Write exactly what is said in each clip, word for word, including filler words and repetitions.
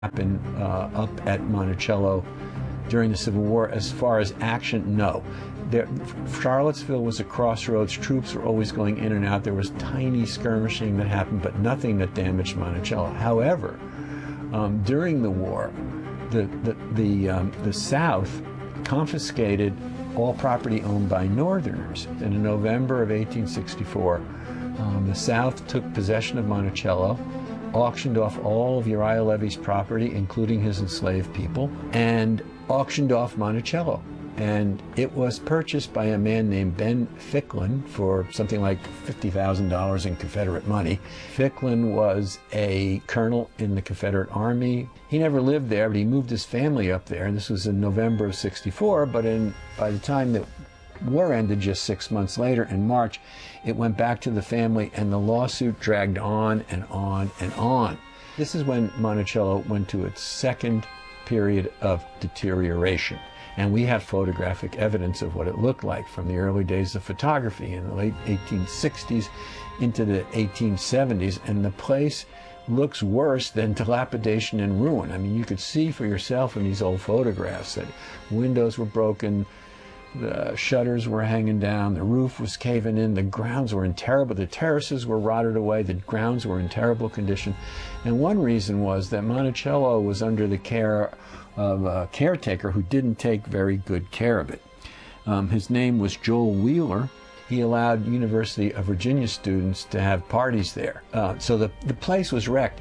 happened uh, up at Monticello during the Civil War. As far as action, no. There, Charlottesville was a crossroads. Troops were always going in and out. There was tiny skirmishing that happened, but nothing that damaged Monticello. However, um, during the war, the the the, um, the South confiscated all property owned by Northerners. And in November of eighteen sixty-four, um, the South took possession of Monticello, auctioned off all of Uriah Levy's property, including his enslaved people, and auctioned off Monticello. And it was purchased by a man named Ben Ficklin for something like fifty thousand dollars in Confederate money. Ficklin was a colonel in the Confederate Army. He never lived there, but he moved his family up there, and this was in November of sixty-four, but in, by the time the war ended just six months later, in March, it went back to the family, and the lawsuit dragged on and on and on. This is when Monticello went to its second period of deterioration. And we have photographic evidence of what it looked like from the early days of photography in the late eighteen sixties into the eighteen seventies, and the place looks worse than dilapidation and ruin. I mean, you could see for yourself in these old photographs that windows were broken, the shutters were hanging down, the roof was caving in, the grounds were in terrible, the terraces were rotted away, the grounds were in terrible condition. And one reason was that Monticello was under the care of a caretaker who didn't take very good care of it. Um, his name was Joel Wheeler. He allowed University of Virginia students to have parties there. Uh, so the, the place was wrecked.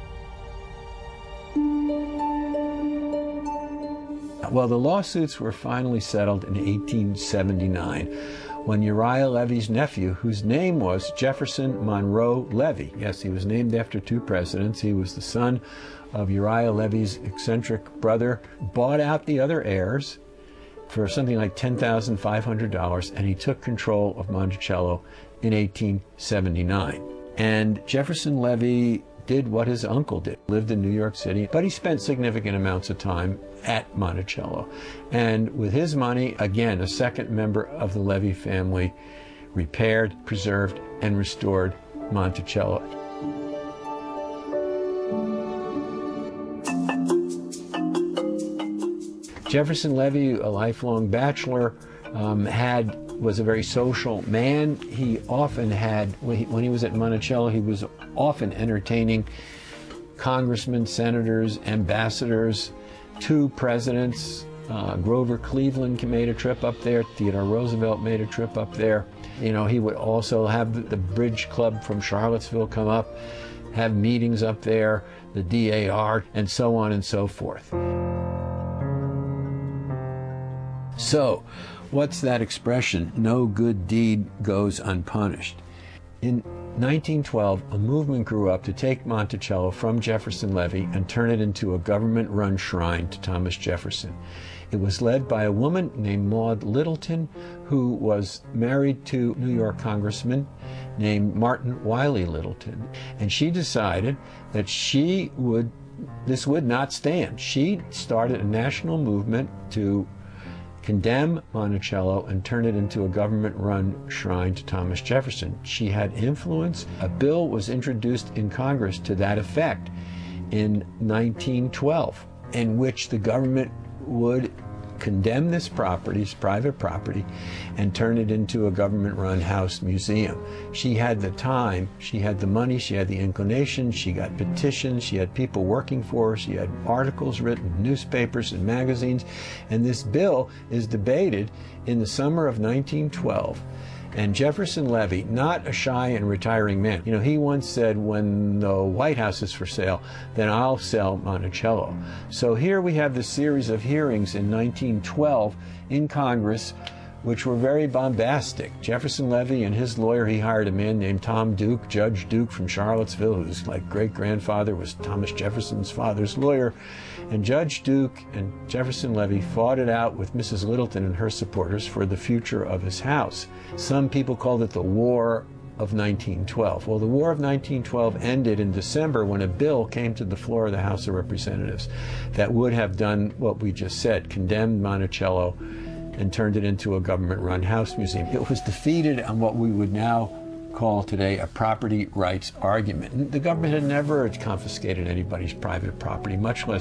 Well, the lawsuits were finally settled in eighteen seventy-nine when Uriah Levy's nephew, whose name was Jefferson Monroe Levy, yes, he was named after two presidents, he was the son of Uriah Levy's eccentric brother, bought out the other heirs for something like ten thousand five hundred dollars, and he took control of Monticello in eighteen seventy-nine. And Jefferson Levy did what his uncle did, lived in New York City, but he spent significant amounts of time at Monticello. And with his money, again, a second member of the Levy family repaired, preserved, and restored Monticello. Jefferson Levy, a lifelong bachelor, um, had was a very social man. He often had, when he, when he was at Monticello, he was often entertaining congressmen, senators, ambassadors, two presidents. Uh, Grover Cleveland made a trip up there. Theodore Roosevelt made a trip up there. You know, he would also have the, the Bridge Club from Charlottesville come up, have meetings up there, the D A R, and so on and so forth. So, what's that expression, no good deed goes unpunished? In nineteen twelve, a movement grew up to take Monticello from Jefferson Levy and turn it into a government-run shrine to Thomas Jefferson. It was led by a woman named Maud Littleton, who was married to New York Congressman named Martin Wiley Littleton. And she decided that she would, this would not stand. She started a national movement to condemn Monticello and turn it into a government-run shrine to Thomas Jefferson. She had influence. A bill was introduced in Congress to that effect in nineteen twelve, in which the government would condemn this property, this private property, and turn it into a government-run house museum. She had the time, she had the money, she had the inclination, she got petitions, she had people working for her, she had articles written in newspapers and magazines, and this bill is debated in the summer of nineteen twelve. And Jefferson Levy, not a shy and retiring man, you know, he once said, when the White House is for sale, then I'll sell Monticello. So here we have this series of hearings in nineteen twelve in Congress, which were very bombastic. Jefferson Levy and his lawyer, he hired a man named Tom Duke, Judge Duke from Charlottesville, whose like great-grandfather was Thomas Jefferson's father's lawyer. And Judge Duke and Jefferson Levy fought it out with Missus Littleton and her supporters for the future of his house. Some people called it the War of nineteen twelve. Well, the War of nineteen twelve ended in December when a bill came to the floor of the House of Representatives that would have done what we just said, condemned Monticello and turned it into a government-run house museum. It was defeated on what we would now call today a property rights argument. The government had never confiscated anybody's private property, much less